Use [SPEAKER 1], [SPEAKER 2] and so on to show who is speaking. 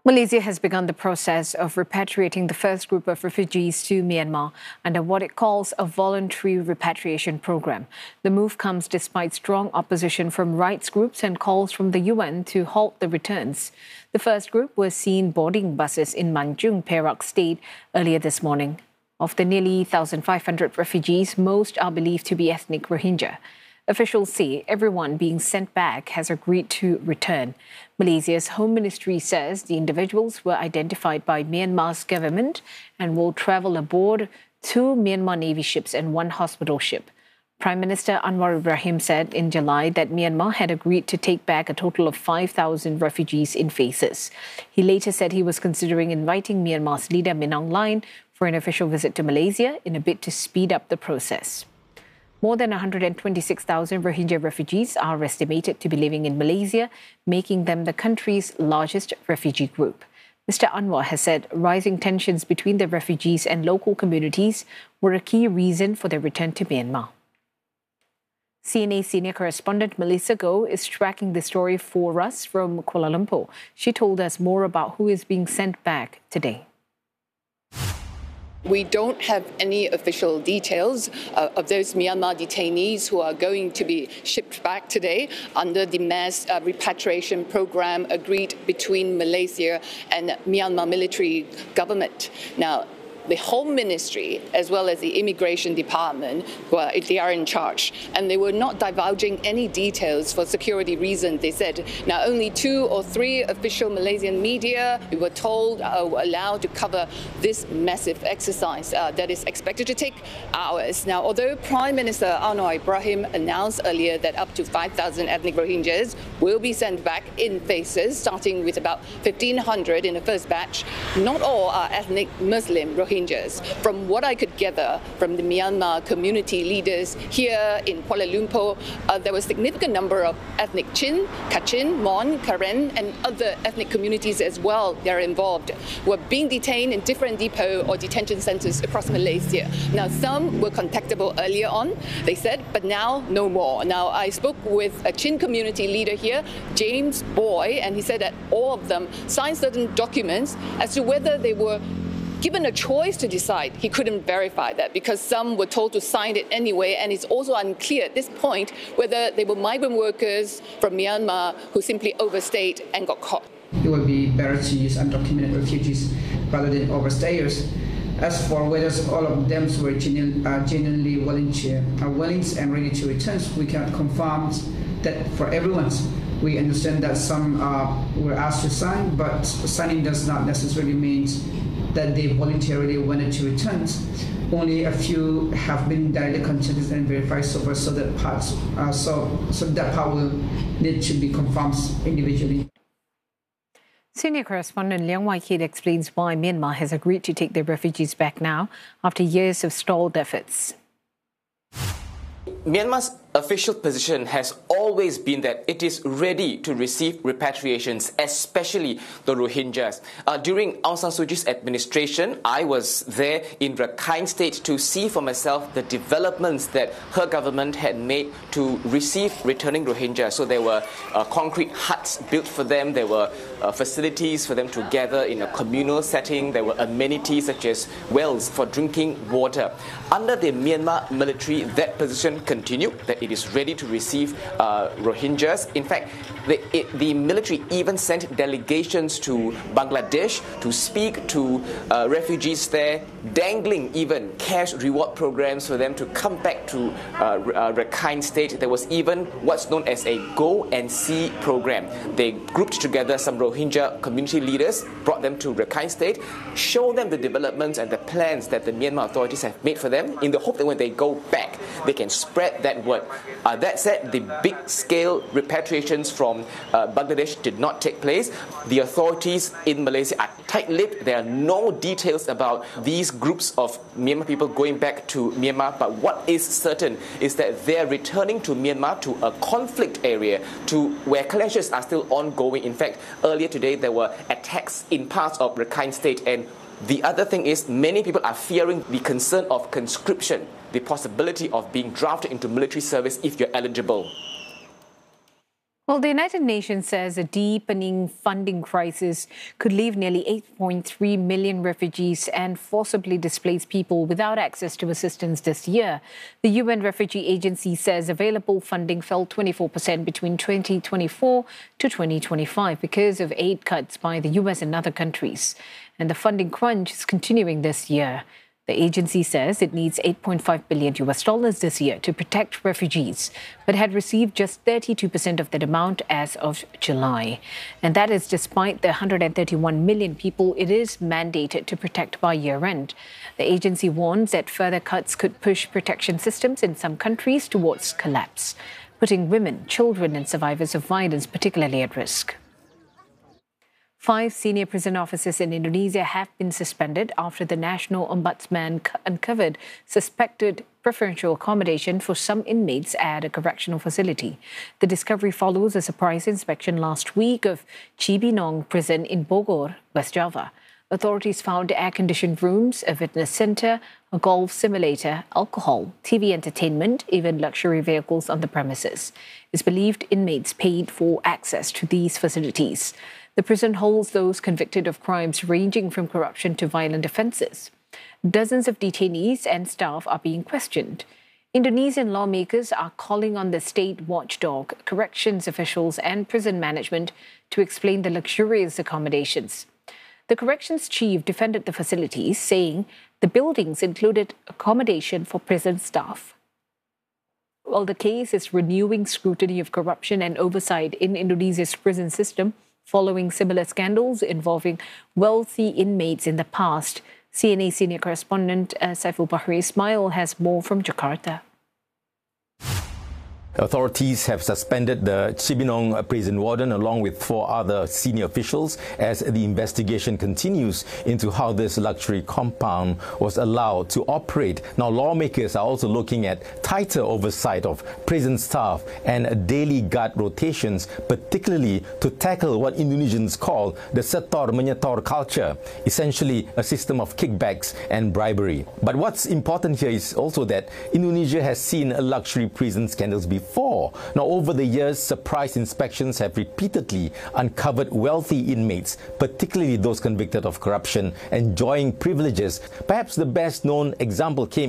[SPEAKER 1] Malaysia has begun the process of repatriating the first group of refugees to Myanmar under what it calls a voluntary repatriation program. The move comes despite strong opposition from rights groups and calls from the UN to halt the returns. The first group was seen boarding buses in Manjung, Perak State earlier this morning. Of the nearly 1,500 refugees, most are believed to be ethnic Rohingya. Officials say everyone being sent back has agreed to return. Malaysia's Home Ministry says the individuals were identified by Myanmar's government and will travel aboard 2 Myanmar Navy ships and 1 hospital ship. Prime Minister Anwar Ibrahim said in July that Myanmar had agreed to take back a total of 5,000 refugees in phases. He later said he was considering inviting Myanmar's leader Min Aung Hlaing for an official visit to Malaysia in a bid to speed up the process. More than 126,000 Rohingya refugees are estimated to be living in Malaysia, making them the country's largest refugee group. Mr. Anwar has said rising tensions between the refugees and local communities were a key reason for their return to Myanmar. CNA senior correspondent Melissa Goh is tracking the story for us from Kuala Lumpur. She told us more about who is being sent back today.
[SPEAKER 2] We don't have any official details of those Myanmar detainees who are going to be shipped back today under the mass repatriation program agreed between Malaysia and Myanmar military government. Now, the Home Ministry, as well as the Immigration Department, they are in charge. And they were not divulging any details for security reasons, they said. Now, only 2 or 3 official Malaysian media, we were told, were allowed to cover this massive exercise that is expected to take hours. Now, although Prime Minister Anwar Ibrahim announced earlier that up to 5,000 ethnic Rohingyas will be sent back in phases, starting with about 1,500 in the first batch, not all are ethnic Muslim Rohingyas. From what I could gather from the Myanmar community leaders here in Kuala Lumpur, there was a significant number of ethnic Chin, Kachin, Mon, Karen, and other ethnic communities as well that are involved, who are being detained in different depot or detention centres across Malaysia. Now, some were contactable earlier on, they said, but now no more. Now, I spoke with a Chin community leader here, James Boy, and he said that all of them signed certain documents as to whether they were given a choice to decide. He couldn't verify that because some were told to sign it anyway, and it's also unclear at this point whether they were migrant workers from Myanmar who simply overstayed and got caught.
[SPEAKER 3] It would be better to use undocumented refugees rather than overstayers. As for whether all of them were genuinely willing and ready to return, we cannot confirm that for everyone. We understand that some were asked to sign, but signing does not necessarily mean that they voluntarily wanted to return. Only a few have been directly contacted and verified so far, so that part will need to be confirmed individually.
[SPEAKER 1] Senior correspondent Leong Wai Kit explains why Myanmar has agreed to take the refugees back now after years of stalled efforts.
[SPEAKER 4] Myanmar's official position has always been that it is ready to receive repatriations, especially the Rohingyas. During Aung San Suu Kyi's administration, I was there in Rakhine State to see for myself the developments that her government had made to receive returning Rohingyas. So there were concrete huts built for them, there were facilities for them to gather in a communal setting, there were amenities such as wells for drinking water. Under the Myanmar military, that position continued, that it is ready to receive Rohingyas. In fact, the military even sent delegations to Bangladesh to speak to refugees there, dangling even cash reward programs for them to come back to Rakhine State. There was even what's known as a Go and See program. They grouped together some Rohingya community leaders, brought them to Rakhine State, showed them the developments and the plans that the Myanmar authorities have made for them in the hope that when they go back, they can spread that word. That said, the big-scale repatriations from Bangladesh did not take place. The authorities in Malaysia are tight-lipped. There are no details about these groups of Myanmar people going back to Myanmar. But what is certain is that they are returning to Myanmar, to a conflict area, to where clashes are still ongoing. In fact, earlier today, there were attacks in parts of Rakhine State. And the other thing is, many people are fearing the concern of conscription, the possibility of being drafted into military service if you're eligible.
[SPEAKER 1] Well, the United Nations says a deepening funding crisis could leave nearly 8.3 million refugees and forcibly displaced people without access to assistance this year. The UN Refugee Agency says available funding fell 24% between 2024 to 2025 because of aid cuts by the US and other countries. And the funding crunch is continuing this year. The agency says it needs $8.5 billion this year to protect refugees, but had received just 32% of that amount as of July. And that is despite the 131 million people it is mandated to protect by year-end. The agency warns that further cuts could push protection systems in some countries towards collapse, putting women, children and survivors of violence particularly at risk. 5 senior prison officers in Indonesia have been suspended after the National Ombudsman uncovered suspected preferential accommodation for some inmates at a correctional facility. The discovery follows a surprise inspection last week of Cibinong prison in Bogor, West Java. Authorities found air-conditioned rooms, a fitness center, a golf simulator, alcohol, TV entertainment, even luxury vehicles on the premises. It's believed inmates paid for access to these facilities. The prison holds those convicted of crimes ranging from corruption to violent offences. Dozens of detainees and staff are being questioned. Indonesian lawmakers are calling on the state watchdog, corrections officials and prison management to explain the luxurious accommodations. The corrections chief defended the facilities, saying the buildings included accommodation for prison staff. While the case is renewing scrutiny of corruption and oversight in Indonesia's prison system, following similar scandals involving wealthy inmates in the past. CNA senior correspondent Saiful Bahri Ismail has more from Jakarta.
[SPEAKER 5] Authorities have suspended the Cibinong prison warden along with 4 other senior officials as the investigation continues into how this luxury compound was allowed to operate. Now, lawmakers are also looking at tighter oversight of prison staff and daily guard rotations, particularly to tackle what Indonesians call the setor-menyetor culture, essentially a system of kickbacks and bribery. But what's important here is also that Indonesia has seen luxury prison scandals before. Now, over the years, surprise inspections have repeatedly uncovered wealthy inmates, particularly those convicted of corruption, enjoying privileges. Perhaps the best-known example came